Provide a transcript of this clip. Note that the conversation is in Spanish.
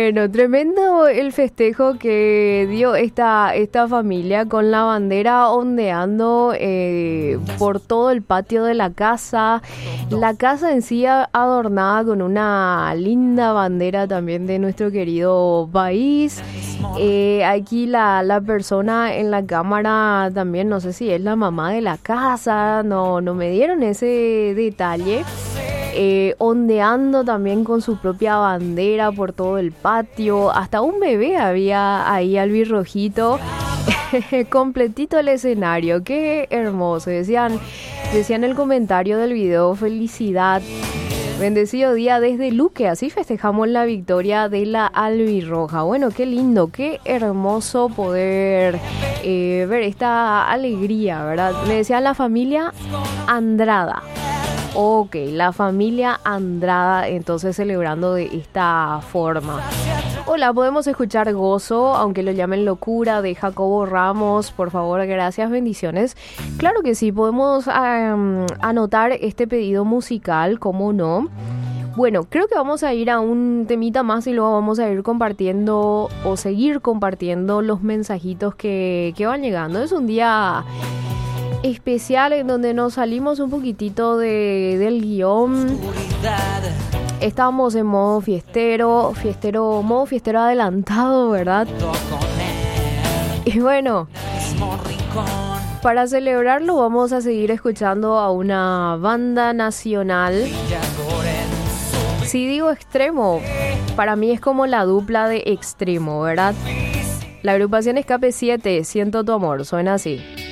Bueno, tremendo el festejo que dio esta familia con la bandera ondeando por todo el patio de la casa. La casa en sí adornada con una linda bandera también de nuestro querido país. Aquí la persona en la cámara también, no sé si es la mamá de la casa, no me dieron ese detalle. Ondeando también con su propia bandera por todo el patio. Hasta un bebé había ahí albirrojito. Completito el escenario. Qué hermoso. Decían en el comentario del video: felicidad, bendecido día desde Luque. Así festejamos la victoria de la albirroja. Bueno, qué lindo, qué hermoso poder ver esta alegría, ¿verdad? Me decían la familia Andrada. Ok, la familia Andrada entonces celebrando de esta forma. Hola, podemos escuchar Gozo, aunque lo llamen locura, de Jacobo Ramos. Por favor, gracias, bendiciones. Claro que sí, podemos anotar este pedido musical, ¿cómo no? Bueno, creo que vamos a ir a un temita más y luego vamos a ir compartiendo o seguir compartiendo los mensajitos que van llegando. Es un día especial en donde nos salimos un poquitito del guión. Estamos en modo fiestero adelantado, ¿verdad? Y bueno, para celebrarlo vamos a seguir escuchando a una banda nacional. Si digo Extremo, para mí es como la dupla de Extremo, ¿verdad? La agrupación Escape 7, Siento tu amor, suena así.